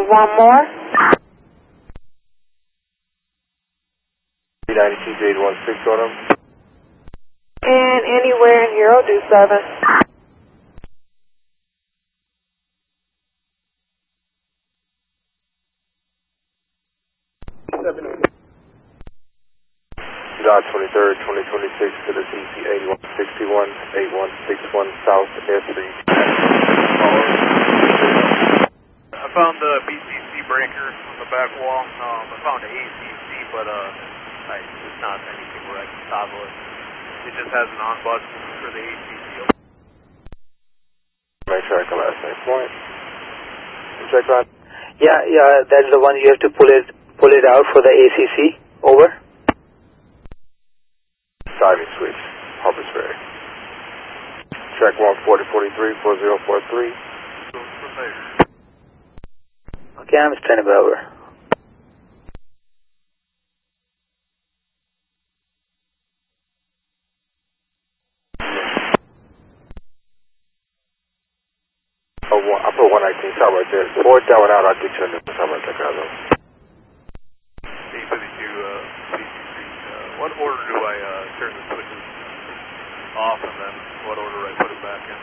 one more. 392-816 on them. And anywhere in here, I'll do 7. July 23rd, 2026 to the CC 8161, 8161 South S3. I found the BCC breaker on the back wall. I found an ACC, but it's not anything where I can toggle it. It just has an on button for the ACC. Make sure I can last name point. Check on. Yeah, that's the one you have to pull it out for the ACC. Over. Diving switch, Harper's Ferry. Check 14043, 4043. Okay, I'm standing by over. I put 119 top right there. Forward that one out, I'll get you a new top right there, guys. What order do I turn the switches off, and then what order do I put it back in?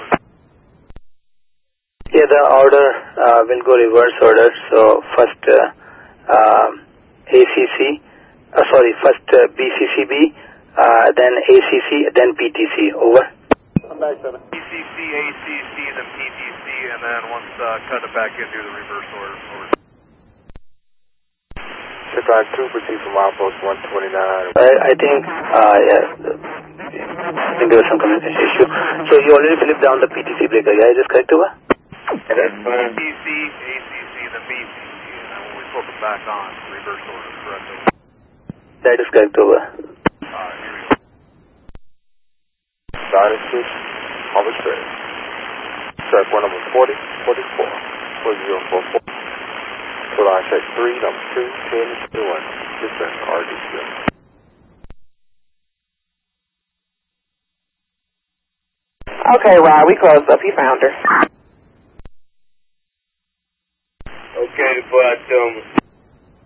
Yeah, the order will go reverse order. So first first BCCB, then ACC, then PTC. Over. BCC, ACC, then PTC, and then once cut it back in, do the reverse order. Over. Check on 2, proceed from outpost 129. I think there was some communication issue. So you already flipped down the PTC breaker, yeah? Is this correct, over? PTC, ACC, then BCC, and then when we flip it back on, reverse order, correct? That is correct, over. Here we go. Diving switch, Harper's Ferry. Check 1 number 40, 44, 4044. Full on check 3, number 2, 10, 21. Descent RDQ. Okay, Rod, we closed up. You found her.